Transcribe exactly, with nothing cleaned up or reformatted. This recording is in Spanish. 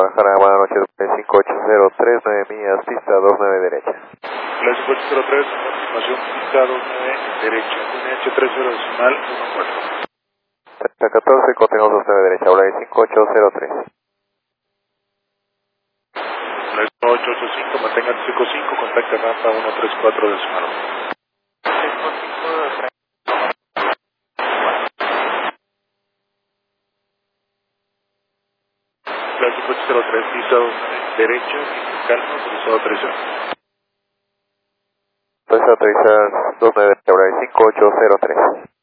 bajar a buenas noches, cinco ocho cero tres, nueve millas, pista dos nueve derecha. La cinco ocho cero tres, confirmación, pista dos nueve derecha, N H tres cero decimal uno cuatro. treinta catorce, continuamos dos nueve derecha, habla de cinco ocho cero tres. La ocho ocho cinco, mantenga cinco cinco, contacta rampa uno tres cuatro decimal uno. La cinco ocho cero tres, pista dos nueve derecha, calma, autorizado aterrizar. Autorizado aterrizar dos nueve derecha, habla de cinco ocho cero tres.